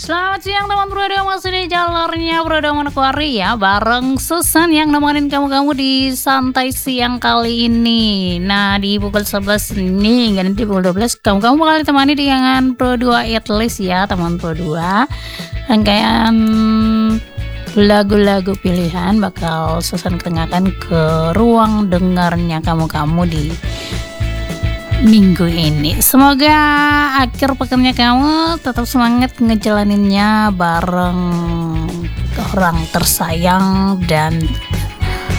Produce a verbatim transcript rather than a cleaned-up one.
Selamat siang teman Bro, masih di jalurnya Bro Manokwari ya, bareng Susan yang nemenin kamu-kamu di santai siang kali ini. Nah, di pukul sebelas ini, ganti pukul dua belas, kamu-kamu bakal ditemani dengan Pro dua at least ya, teman Pro dua. Rangkaian lagu-lagu pilihan bakal Susan kenyakan ke ruang dengarnya kamu-kamu di minggu ini. Semoga akhir pekannya kamu tetap semangat ngejalaninnya bareng orang tersayang dan